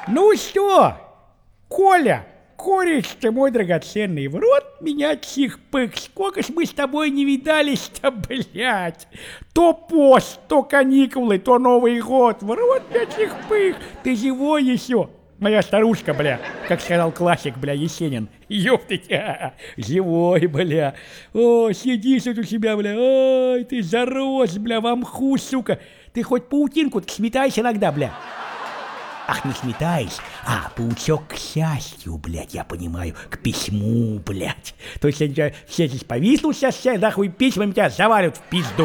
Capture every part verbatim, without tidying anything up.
Ну что, Коля, кореш ты мой драгоценный, в рот меня чих-пых, сколько ж мы с тобой не видались-то, блядь. То пост, то каникулы, то Новый год, в рот меня чих-пых, ты живой еще? Моя старушка, бля, как сказал классик, бля, Есенин. Ёптыть, живой, бля. О, сидишь тут у себя, бля, ой, ты зарос, бля, в мху, сука. Ты хоть паутинку-то сметаешь иногда, бля. Ах, не сметаешь, а паучок к счастью, блядь, я понимаю, к письму, блядь. То есть я все здесь повиснул сейчас, все нахуй письмами тебя завалят в пизду.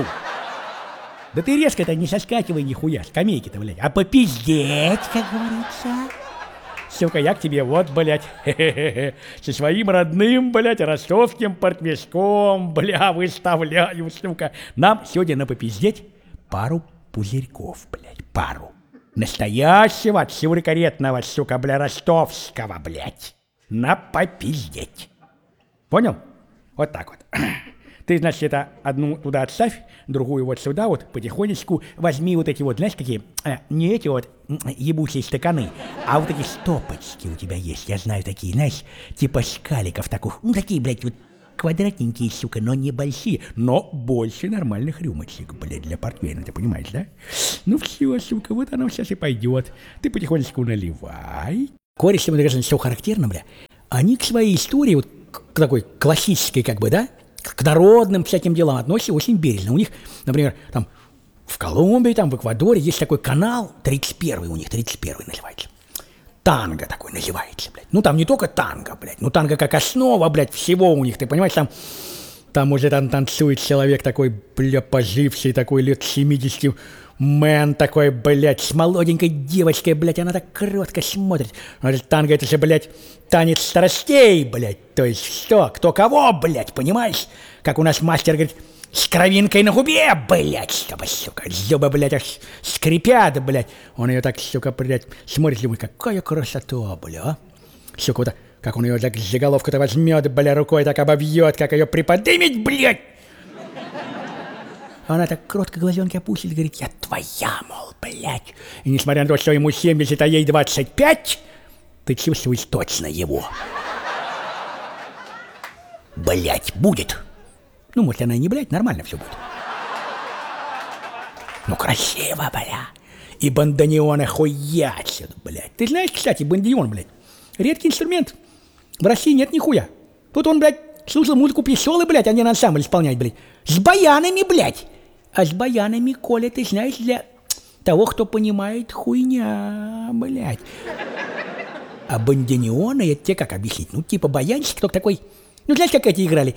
Да ты резко-то не соскакивай нихуя, скамейки-то, блядь, а попиздеть, как говорится. Сука, я к тебе вот, блядь, хе-хе-хе, со своим родным, блядь, ростовским портвишком, бля, выставляю, сука. Нам сегодня на попиздеть пару пузырьков, блядь, пару. Настоящего, сюрикаретного, сука, бля, ростовского, блядь, на попиздеть. Понял? Вот так вот. Ты, значит, это одну туда отставь, другую вот сюда вот, потихонечку возьми вот эти вот, знаешь, какие, э, не эти вот ебучие стаканы, а вот эти стопочки у тебя есть, я знаю такие, знаешь, типа шкаликов таких, ну, такие, блядь, вот квадратненькие, сука, но небольшие, но больше нормальных рюмочек, блядь, для портвейна, ты понимаешь, да? Ну все, сука, вот оно сейчас и пойдет, ты потихонечку наливай. Кореш, ему, наверное, все характерно, бля, они к своей истории, вот к такой классической, как бы, да, к народным всяким делам относятся очень бережно. У них, например, там в Колумбии, там в Эквадоре есть такой канал, тридцать первый у них, тридцать первый называется. Танго такой называется, блядь. Ну там не только танго, блядь, ну танго как основа, блядь, всего у них, ты понимаешь, там, там уже там танцует человек такой, бля, поживший, такой лет семидесяти, мэн такой, блядь, с молоденькой девочкой, блядь, она так кротко смотрит. Танго это же, блядь, танец страстей, блядь, то есть что, кто кого, блядь, понимаешь? Как у нас мастер говорит, с кровинкой на губе, блядь, чтобы, сука, зубы, блядь, аж скрипят, блядь. Он ее так, сука, блядь, смотрит, думает, какая красота, бля, а? Сука, вот так, как он ее так заголовку-то возьмет, бля, рукой так обовьет, как ее приподнимет, блядь. Она так кротко глазенки опустит, говорит, я твоя, мол, блядь. И несмотря на то, что ему семьдесят, а ей двадцать пять, ты чувствуешь точно его. Блядь, будет. Ну, может, она и не блядь, нормально все будет. Ну, красиво, бля. И бандонеон охуячит, блядь. Ты знаешь, кстати, бандонеон, блядь, редкий инструмент. В России нет нихуя. Тут он, блядь, слушал музыку пьесолы, блядь, а не на ансамбль исполнять, блядь. С баянами, блядь. А с баянами, Коля, ты знаешь, для того, кто понимает, хуйня, блядь. А бандонеоны, это тебе как объяснить? Ну, типа баянщик, только такой... Ну, знаешь, как эти играли?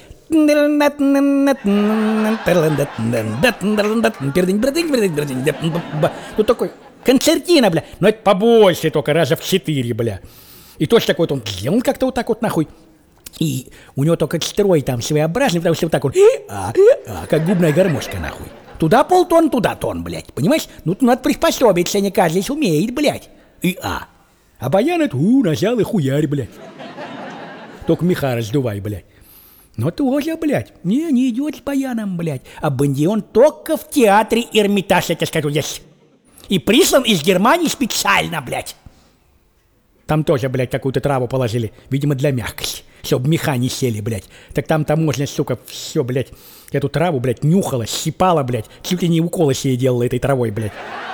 Ну, такой концертина, бля. Но это побольше только, раза в четыре, бля. И точно такой вот он сделал как-то вот так вот, нахуй. И у него только строй там своеобразный, потому что вот так вот, а, а, как губная гармошка, нахуй. Туда полтон, туда тон, блядь, понимаешь? Ну, надо приспособиться, не каждый умеет, блядь. И а. А баян это, у, нажал и хуярь, блядь. Только меха раздувай, блядь. Но тоже, блядь, не, не идет с баяном, блядь. А бандион только в театре Эрмитаж, я тебе скажу, есть. И прислан из Германии специально, блядь. Там тоже, блядь, какую-то траву положили, видимо, для мягкости. Чтоб меха не сели, блядь. Так там таможня, сука, все, блядь, эту траву, блядь, нюхала, щипала, блядь. Чуть ли не уколы себе делала этой травой, блядь.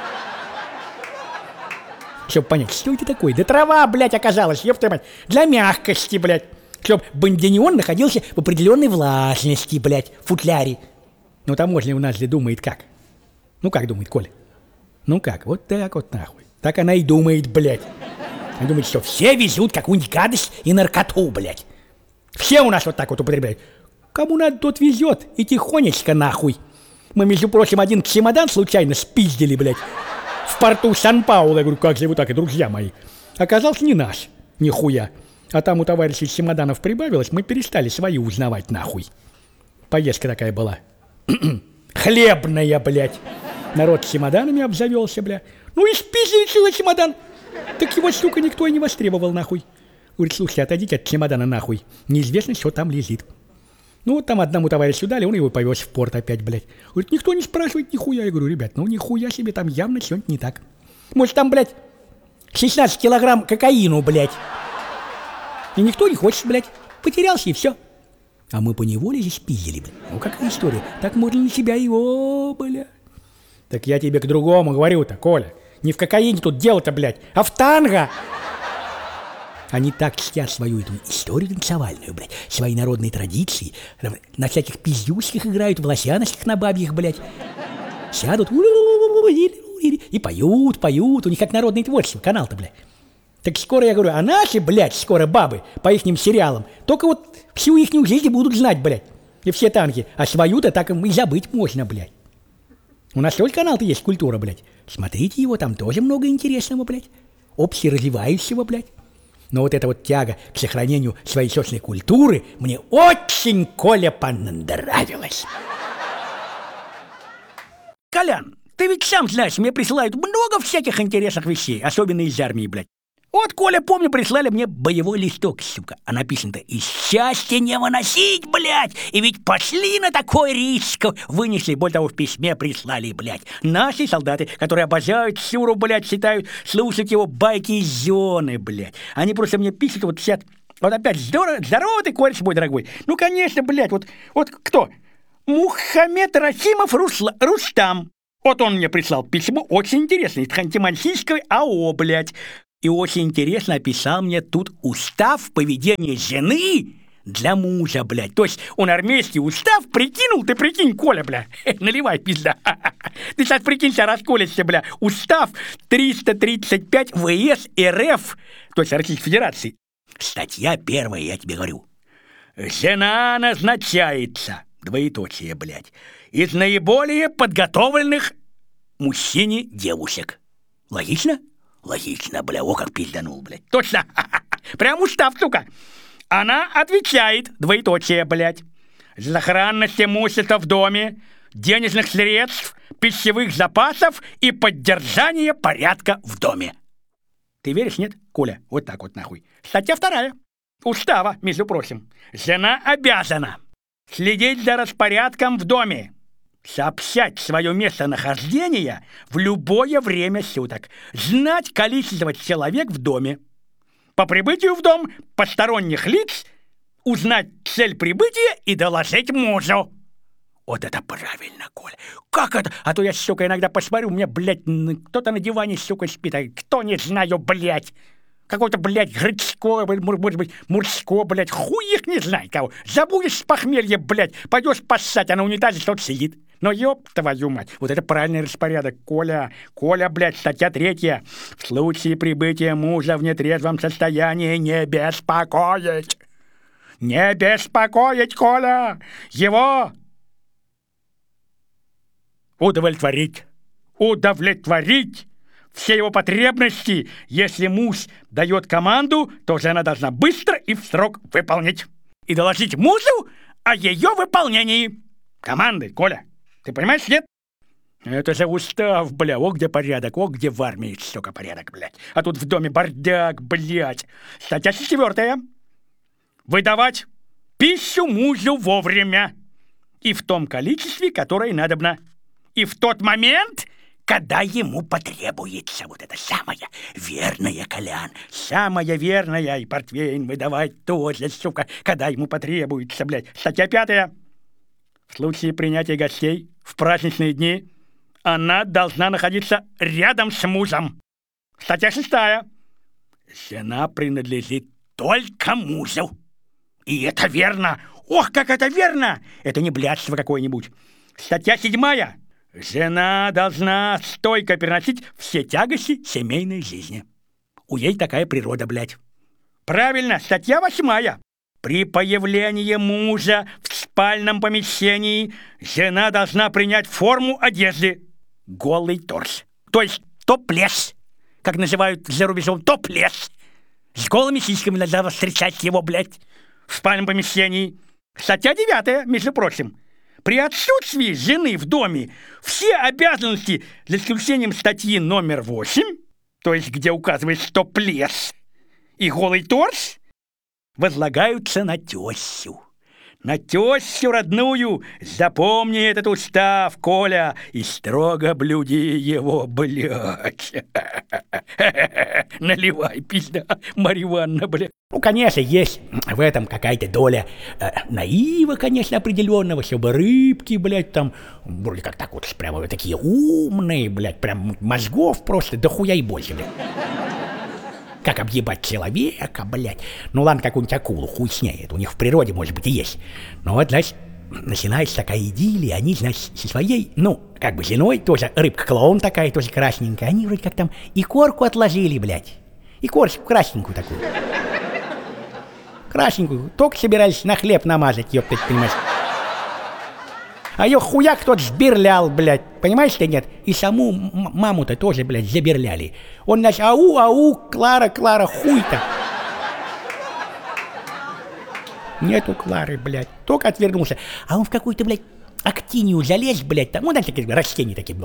Чтоб понять, что это такое? Да трава, блядь, оказалась, ёпта мать, для мягкости, блядь. Чтоб бандонеон находился в определенной влажности, блядь, в футляре. Но таможня у нас же думает как? Ну как думает, Коля? Ну как, вот так вот нахуй. Так она и думает, блядь. Она думает, что все везут какую-нибудь гадость и наркоту, блядь. Все у нас вот так вот употребляют. Кому надо, тот везет. И тихонечко нахуй. Мы, между прочим, один чемодан случайно спиздили, блядь, в порту Сан-Пауло. Я говорю, как же вы так, и друзья мои. Оказался не наш, нихуя. А там у товарищей чемоданов прибавилось, мы перестали свои узнавать, нахуй. Поездка такая была. Хлебная, блядь. Народ с чемоданами обзавелся, бля. Ну и спиздили целый чемодан. Так его, сука, никто и не востребовал, нахуй. Говорит, слушайте, отойдите от чемодана, нахуй. Неизвестно, что там лежит. Ну вот там одному товарищу дали, он его повез в порт опять, блядь. Говорит, никто не спрашивает нихуя. Я говорю, ребят, ну нихуя себе, там явно что-нибудь не так. Может, там, блядь, шестнадцать килограмм кокаину, блядь. И никто не хочет, блядь. Потерялся, и все. А мы поневоле здесь пиздили, блядь. Ну, какая история? Так можно на себя его, блядь. Так я тебе к другому говорю-то, Коля. Не в кокаине тут дело-то, блядь, а в танго. Они так чтят свою эту историю танцевальную, блядь, свои народные традиции, на всяких пиздюшках играют, в лосяночках на бабьих, блядь. Сядут и поют, поют. У них как народное творчество, канал-то, блядь. Так скоро, я говорю, а наши, блядь, скоро бабы по ихним сериалам только вот всю ихнюю жизнь будут знать, блядь. И все танки. А свою-то так им и забыть можно, блядь. У нас тоже канал-то есть «Культура», блядь. Смотрите его, там тоже много интересного, блядь. Общеразвивающего, блядь. Но вот эта вот тяга к сохранению своей собственной культуры мне очень, Коля, понравилась. Колян, ты ведь сам знаешь, мне присылают много всяких интересных вещей, особенно из армии, блядь. Вот, Коля, помню, прислали мне боевой листок, сука. А написано-то: «И счастье не выносить, блядь! И ведь пошли на такой риск!» Вынесли, более того, в письме прислали, блядь. Наши солдаты, которые обожают Сюру, блядь, считают слушать его байки из зоны, блядь. Они просто мне пишут, вот сидят, вот опять, здорово, здорово ты, Коль, мой дорогой. Ну, конечно, блядь, вот, вот кто? Мухаммед Рахимов Русла, Рустам. Вот он мне прислал письмо, очень интересное, из Ханты-Мансийской АО, блядь. И очень интересно описал мне тут устав поведения жены для мужа, блядь. То есть он армейский устав прикинул, ты прикинь, Коля, бля. Наливай, пизда. Ты сейчас прикинься, расколешься, бля. Устав триста тридцать пять ВС РФ, то есть Российской Федерации. Статья первая, я тебе говорю. Жена назначается, двоеточие, блядь, из наиболее подготовленных мужчине девушек. Логично? Логично, бля, о, как пизданул, блядь. Точно, прям устав, сука. Она отвечает, двоеточие, блядь, за сохранность имущества в доме, денежных средств, пищевых запасов и поддержание порядка в доме. Ты веришь, нет, Коля? Вот так вот, нахуй. Статья вторая. Устава, между прочим. Жена обязана следить за распорядком в доме, сообщать свое местонахождение в любое время суток, знать количество человек в доме, по прибытию в дом посторонних лиц узнать цель прибытия и доложить мужу. Вот это правильно, Коля. Как это? А то я, сука, иногда посмотрю, у меня, блядь, кто-то на диване, сука, спит, а кто, не знаю, блядь. Какой-то, блядь, Грицко, может быть, Мурско, блядь, хуй их не знаю кого. Забудешь с похмелья, блядь, пойдешь поссать, а на унитазе кто-то сидит. Но ёб твою мать, вот это правильный распорядок, Коля. Коля, блядь, статья третья. В случае прибытия мужа в нетрезвом состоянии не беспокоить. Не беспокоить, Коля. Его удовлетворить. Удовлетворить все его потребности. Если муж дает команду, то жена должна быстро и в срок выполнить. И доложить мужу о ее выполнении команды, Коля. Ты понимаешь, нет? Это же устав, бля, о, где порядок, о, где в армии, сука, порядок, блядь. А тут в доме бардак, блядь. Статья четвертая. Выдавать пищу мужу вовремя. И в том количестве, которое надобно. И в тот момент, когда ему потребуется. Вот это самое верное, Колян. Самое верное. И портвейн выдавать тоже, сука, когда ему потребуется, блядь. Статья пятая. В случае принятия гостей в праздничные дни она должна находиться рядом с мужем. Статья шестая. Жена принадлежит только мужу. И это верно. Ох, как это верно! Это не блядство какое-нибудь. Статья седьмая. Жена должна стойко переносить все тягости семейной жизни. У ей такая природа, блядь. Правильно, статья восьмая. При появлении мужа в спальном помещении жена должна принять форму одежды. Голый торс. То есть топлес. Как называют за рубежом, топлес. С голыми сиськами надо встречать его, блядь, в спальном помещении. Статья девятая, между прочим. При отсутствии жены в доме все обязанности, за исключением статьи номер восемь, то есть где указывается топлес и голый торс, возлагаются на тещу. На тещу родную запомни этот устав, Коля, и строго блюди его, блядь. Наливай, пизда, Марья Ивановна, блядь. Ну, конечно, есть в этом какая-то доля э, наива, конечно, определенного, чтобы рыбки, блядь, там, вроде как так вот, прямо вот такие умные, блядь, прям мозгов просто дохуя и больше, блядь. Как объебать человека, блядь. Ну ладно, какую-нибудь акулу, хуй с ней, это у них в природе, может быть, и есть. Но вот, значит, начинается такая идиллия, они, значит, со своей, ну, как бы женой, тоже рыбка-клоун такая, тоже красненькая, они вроде как там и корку отложили, блядь. И корочку красненькую такую. Красненькую, только собирались на хлеб намазать, ёптать, понимаешь. А её хуяк тот сберлял, блядь, понимаешь ты, нет? И саму маму-то тоже, блядь, заберляли. Он, значит, ау, ау, Клара, Клара, хуй-то. Нету Клары, блядь, только отвернулся. А он в какую-то, блядь, актинию залез, блядь, там, ну, знаете, такие растения такие.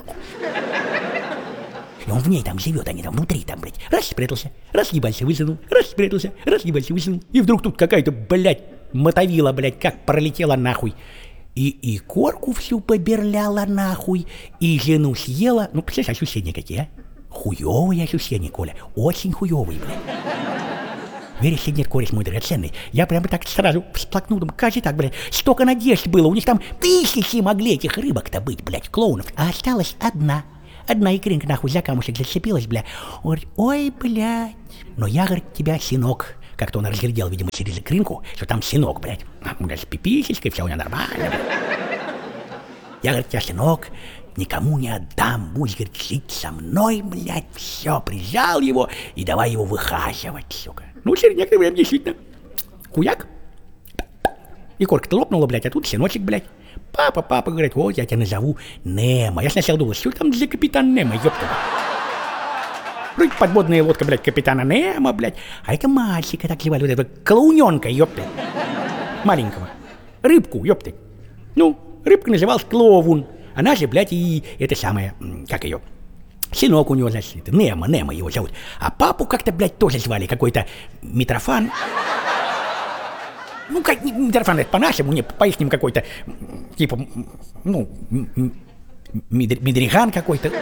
И он в ней там живет, они там внутри, там, блядь, раз спрятался, раз ебался, высунул, раз спрятался, раз ебался, высунул. И вдруг тут какая-то, блядь, мотовила, блядь, как пролетела нахуй. И, и корку всю поберляла нахуй, и жену съела. Ну, представляешь, ощущения какие, а? Хуёвые ощущения, Коля, очень хуёвые, блядь. Веришь или нет, кореш мой драгоценный, я прямо так сразу всплакнул, думаю, кажется так, блядь, столько надежд было, у них там тысячи могли этих рыбок-то быть, блядь, клоунов, а осталась одна. Одна икринка нахуй за камушек зацепилась, бля. Он говорит, ой, блядь, но я, говорит, тебя, сынок, как-то он разглядел, видимо, через икринку, что там сынок, блядь. У меня с пиписечкой, все у меня нормально, блядь. Я, говорит, тебя, сынок, никому не отдам, будешь, говорит, жить со мной, блядь, все, прижал его и давай его выхаживать, сука. Ну, через некоторое время действительно, хуяк, и корка-то лопнула, блядь, а тут сыночек, блядь. Папа, папа, говорит, вот я тебя назову Немо. Я сначала думал, что там за капитан Немо, ёпта. Вроде подводная лодка, блядь, капитана Немо, блядь. А это мальчика так звали, вот этого клоуненка, ёпта. Маленького. Рыбку, ёпта. Ну, рыбка называлась Клоун. Она же, блядь, и это самое, как ее, сынок у него, значит, Немо, Немо его зовут. А папу как-то, блядь, тоже звали, какой-то Митрофан. Ну, как Митрофан, это по-нашему, не по-ихнему какой-то, типа, ну, Медриган какой-то.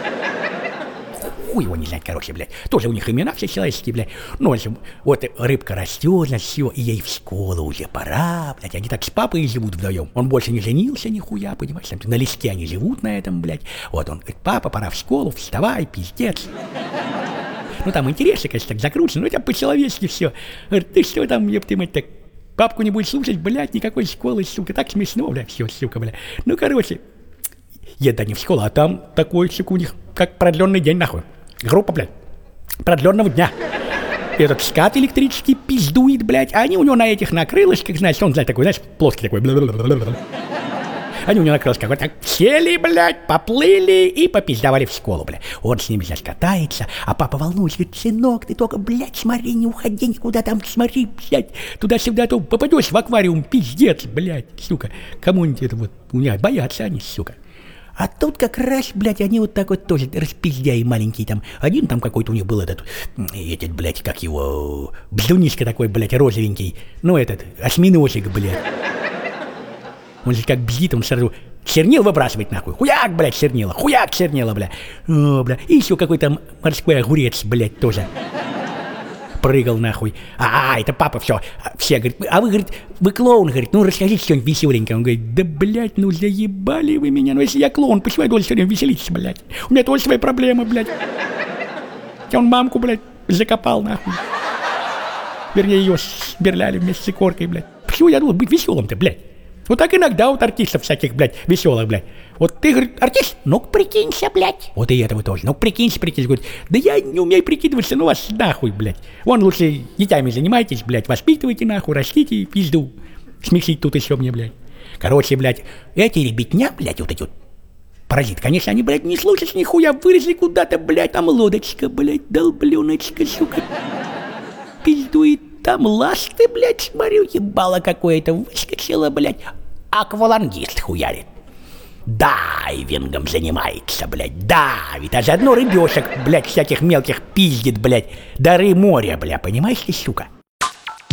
Хуй его не знать, короче, блядь. Тоже у них имена все человеческие, блядь. Ну, вот рыбка растет, значит, все, и ей в школу уже пора, блядь. Они так с папой живут вдвоем. Он больше не женился нихуя, понимаешь? Там, на листе они живут на этом, блядь. Вот он говорит, папа, пора в школу, вставай, пиздец. Ну, там интересно, конечно, так закручено, но это по-человечески все. Говорит, ты что там, еб ты мать, так... Папку не будет слушать, блядь, никакой школы, сука, так смешно, блядь, все, сука, блядь. Ну, короче, еда не в школу, а там такой, сука, у них, как продленный день, нахуй. Группа, блядь, продленного дня. И этот скат электрический пиздует, блядь, а они у него на этих на крылышках, значит, он, знаешь, такой, знаешь, плоский такой, бла-бла-бла-бла-бла. Они у него на крылышках вот так сели, блядь, поплыли и попиздовали в школу, блядь. Он с ними, значит, катается, а папа волнуется, говорит, сынок, ты только, блядь, смотри, не уходи никуда там, смотри, блядь, туда-сюда, то попадешь в аквариум, пиздец, блядь, сука. Кому-нибудь это вот, у меня боятся они, сука. А тут как раз, блядь, они вот так вот тоже распиздяи маленькие там. Один там какой-то у них был этот, этот, блядь, как его, бздунишка такой, блядь, розовенький. Ну, этот, осьминожик, блядь. Он же как бздит, он сразу чернил выбрасывает нахуй. Хуяк, блядь, чернила, хуяк, чернила, блядь. О, блядь. И еще какой-то морской огурец, блядь, тоже прыгал нахуй. А, а, это папа, все. Все, говорит, а вы, говорит, вы клоун, говорит, ну расскажите что-нибудь веселенькое. Он говорит, да, блядь, ну заебали вы меня. Ну если я клоун, почему я должен все время веселиться, блядь? У меня тоже свои проблемы, блядь. Он мамку, блядь, закопал нахуй. Вернее, ее сберляли вместе с икоркой, блядь. Почему я должен быть веселым-то, блядь? Вот так иногда вот артистов всяких, блядь, веселых, блядь. Вот ты, говорит, артист? Ну-ка прикинься, блядь. Вот и этого тоже. Ну прикинься, прикинься. Говорит, да я не умею прикидываться, ну вас нахуй, блядь. Вон лучше детьми занимайтесь, блядь, воспитывайте нахуй, растите пизду. Смесить тут еще мне, блядь. Короче, блядь, эти ребятня, блядь, вот эти вот паразиты, конечно, они, блядь, не слушают нихуя, вылезли куда-то, блядь, там лодочка, блядь, долбленочка, сука. Пиздует. Там ласты, блядь, смотрю, ебало какое-то выскочило, блядь. Аквалангист хуярит. Дайвингом занимается, блядь, давит. А заодно рыбешек, блядь, всяких мелких пиздит, блядь. Дары моря, бля, понимаешь ты, сука?